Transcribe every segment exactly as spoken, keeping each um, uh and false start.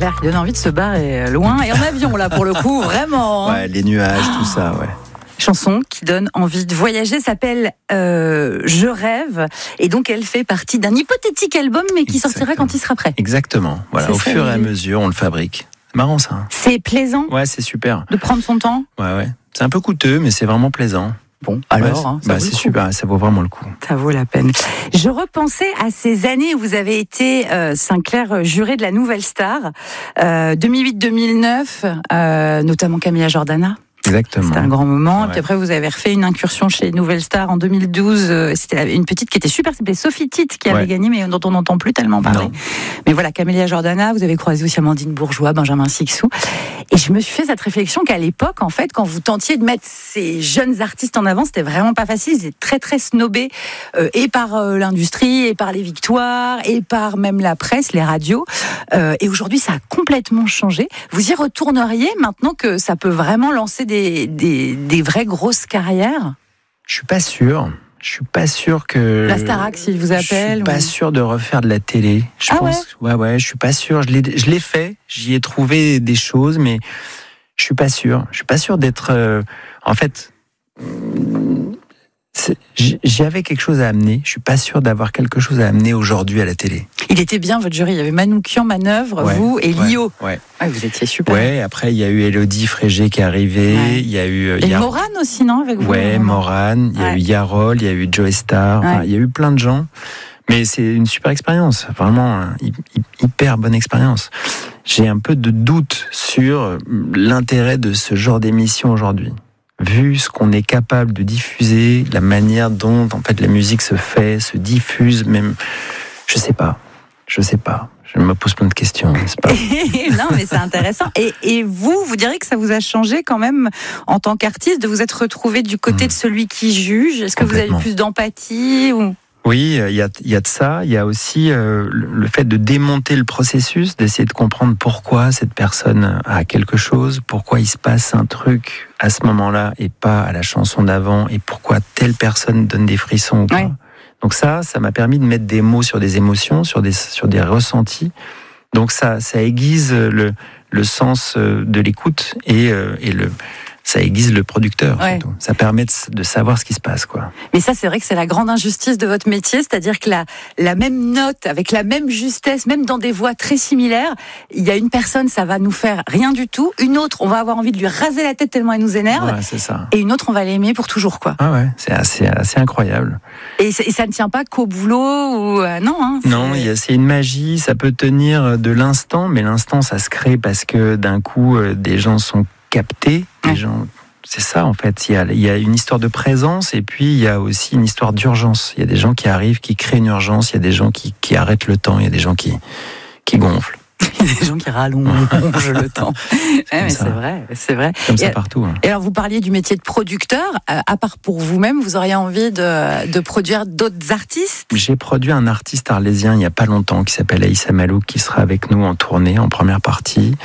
clair, il donne envie de se barrer loin et en avion là pour le coup, vraiment. Ouais, les nuages, tout ça, ouais. Chanson qui donne envie de voyager, s'appelle euh, Je rêve, et donc elle fait partie d'un hypothétique album mais qui Exactement. sortira quand il sera prêt. Exactement, voilà, C'est au ça, fur et à oui. mesure, on le fabrique. C'est marrant ça. Hein. C'est plaisant Ouais, c'est super. de prendre son temps. Ouais, ouais. C'est un peu coûteux, mais c'est vraiment plaisant. Bon, Ouais, alors, c'est- hein, ça bah, vaut c'est le coup. super, ça vaut vraiment le coup. Ça vaut la peine. Je repensais à ces années où vous avez été, euh, Sinclair, juré de la Nouvelle Star, euh, deux mille huit deux mille neuf, euh, notamment Camilla Jordana. Exactement. C'était un grand moment. Ouais. Puis après, vous avez refait une incursion chez Nouvelle Star en deux mille douze. Euh, C'était une petite qui était super, c'était Sophie Tite qui avait Ouais. gagné, mais dont on n'entend plus tellement parler. Non. Mais voilà, Camélia Jordana, vous avez croisé aussi Amandine Bourgeois, Benjamin Sixou. Et je me suis fait cette réflexion qu'à l'époque, en fait, quand vous tentiez de mettre ces jeunes artistes en avant, c'était vraiment pas facile. Ils étaient très, très snobés, euh, et par euh, l'industrie, et par les victoires, et par même la presse, les radios. Euh, et aujourd'hui, ça a complètement changé. Vous y retourneriez maintenant que ça peut vraiment lancer des, des, des vraies grosses carrières? Je suis pas sûr. Je suis pas sûr que. La Starac, s'il vous Je appelle. suis pas ou- sûr de refaire de la télé. Je Ah pense. Ouais, ouais. Je suis pas sûr. Je l'ai, je l'ai fait. J'y ai trouvé des choses, mais je suis pas sûr. Je suis pas sûr d'être. euh, En fait, c'est- j- j'avais quelque chose à amener. Je suis pas sûr d'avoir quelque chose à amener aujourd'hui à la télé. Il était bien, votre jury. Il y avait Manoukian, Manœuvre, Ouais, vous et ouais, Lio. Ouais. Ouais, vous étiez super. Ouais. Après, il y a eu Élodie Frégé qui est arrivée. Ouais. Il y a eu. euh, Et Yar- Morane aussi, non, avec vous? Ouais, à un moment. Morane. Il y a Ouais. eu Yarol. Il y a eu Joe Star. Enfin, Ouais. il y a eu plein de gens. Mais c'est une super expérience, vraiment euh, hy- hy- hyper bonne expérience. J'ai un peu de doute sur l'intérêt de ce genre d'émission aujourd'hui. Vu ce qu'on est capable de diffuser, la manière dont en fait la musique se fait, se diffuse, même, je sais pas, je sais pas. Je me pose plein de questions, n'est-ce pas? Non, mais c'est intéressant. Et, et vous, vous diriez que ça vous a changé quand même en tant qu'artiste de vous être retrouvé du côté Mmh. de celui qui juge? Est-ce que vous avez Complètement. plus d'empathie ou... Oui, il y a, il y a de ça. Il y a aussi euh, le le fait de démonter le processus, d'essayer de comprendre pourquoi cette personne a quelque chose, pourquoi il se passe un truc à ce moment-là et pas à la chanson d'avant, et pourquoi telle personne donne des frissons ou pas. Ouais. Donc ça, ça m'a permis de mettre des mots sur des émotions, sur des, sur des ressentis. Donc ça, ça aiguise le, le sens de l'écoute et, euh, et le... ça aiguise le producteur, Ouais. surtout. Ça permet de, de savoir ce qui se passe, quoi. Mais ça, c'est vrai que c'est la grande injustice de votre métier, c'est-à-dire que la, la même note, avec la même justesse, même dans des voix très similaires, il y a une personne, ça va nous faire rien du tout. Une autre, on va avoir envie de lui raser la tête tellement elle nous énerve. Ouais, c'est ça. Et une autre, on va l'aimer pour toujours, quoi. Ah ouais, c'est assez, assez incroyable. Et, c'est- et ça ne tient pas qu'au boulot ou euh, non. Hein, c'est- Non, il y a- c'est une magie, ça peut tenir de l'instant, mais l'instant, ça se crée parce que d'un coup, euh, des gens sont captés, des Ouais. gens... C'est ça, en fait. Il y, a, il y a une histoire de présence et puis il y a aussi une histoire d'urgence. Il y a des gens qui arrivent, qui créent une urgence, il y a des gens qui, qui arrêtent le temps, il y a des gens qui, qui gonflent. Il y a des gens qui rallongent le temps. Ouais, mais ça. c'est vrai, c'est vrai. Comme Et, ça partout. Hein. et alors, vous parliez du métier de producteur. Euh, à part pour vous-même, vous auriez envie de, de produire d'autres artistes? J'ai produit un artiste arlésien il n'y a pas longtemps qui s'appelle Aïssa Malouk, qui sera avec nous en tournée, en première partie.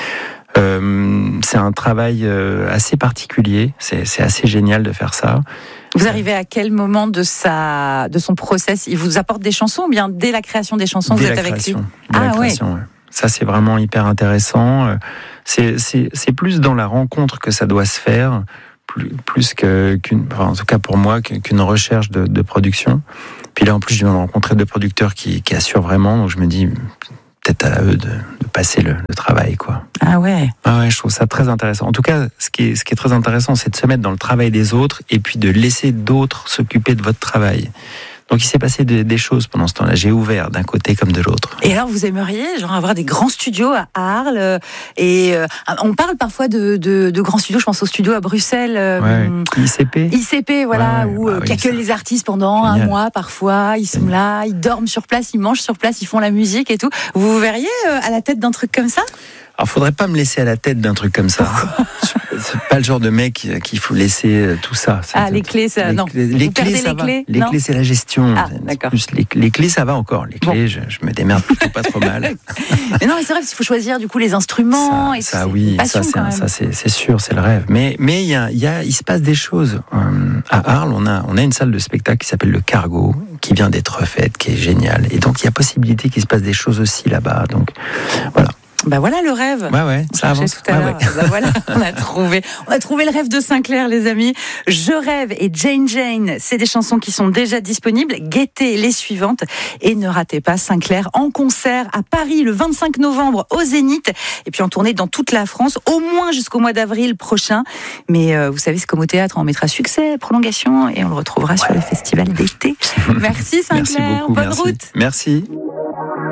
Euh, c'est un travail euh, assez particulier, c'est, c'est assez génial de faire ça. Vous arrivez à quel moment de, sa, de son process? Il vous apporte des chansons ou bien dès la création des chansons, Dès vous êtes la avec création, lui? dès la Ah, ouais. création, ouais. Ça, c'est vraiment hyper intéressant. Euh, C'est, c'est, c'est plus dans la rencontre que ça doit se faire, plus, plus que, qu'une, enfin, en tout cas pour moi, qu'une recherche de, de production. Puis là, en plus, je viens de rencontrer deux producteurs qui, qui assurent vraiment, donc je me dis peut-être à eux de, de passer le, le travail, quoi. Ah ouais. Ah ouais, je trouve ça très intéressant. En tout cas, ce qui est, ce qui est très intéressant, c'est de se mettre dans le travail des autres et puis de laisser d'autres s'occuper de votre travail. Donc il s'est passé de, des choses pendant ce temps-là. J'ai ouvert d'un côté comme de l'autre. Et alors, vous aimeriez genre avoir des grands studios à Arles euh, et euh, on parle parfois de, de, de grands studios. Je pense aux studios à Bruxelles. euh, Ouais, I C P. I C P, voilà, Ouais, ouais, où bah euh, oui, qui accueillent ça. les artistes pendant Génial. un mois parfois. Ils sont Génial. là, ils dorment sur place, ils mangent sur place, ils font la musique et tout. Vous vous verriez euh, à la tête d'un truc comme ça? Alors, faudrait pas me laisser à la tête d'un truc comme ça. C'est pas le genre de mec qu'il faut laisser tout ça. C'est- Ah, les clés, ça, les non. clés, Vous les perdez clés, ça les va. clés, Les non clés, c'est la gestion. Ah, C'est d'accord. plus les, les clés, ça va encore. Les Bon. clés, je, je me démerde plutôt pas trop mal. Mais non, mais c'est vrai qu'il faut choisir du coup les instruments. Ça, et ça c'est oui, une passion, ça c'est, quand un- même. ça c'est, c'est sûr, c'est le rêve. Mais mais il y a, il y a, il se passe des choses. Euh, à Arles, on a on a une salle de spectacle qui s'appelle le Cargo, qui vient d'être refaite, qui est géniale. Et donc il y a possibilité qu'il se passe des choses aussi là-bas. Donc voilà. Bah voilà le rêve. Ouais, ouais, ça avance. Tout à ouais, l'heure. ouais. Bah voilà, on a trouvé, on a trouvé le rêve de Sinclair, les amis. Je rêve et Jane Jane, c'est des chansons qui sont déjà disponibles. Guettez les suivantes et ne ratez pas Sinclair en concert à Paris le vingt-cinq novembre au Zénith et puis en tournée dans toute la France, au moins jusqu'au mois d'avril prochain. Mais euh, vous savez, c'est comme au théâtre, on mettra succès, prolongation et on le retrouvera ouais. sur le festival d'été. Merci Sinclair, merci beaucoup, bonne merci. route. Merci.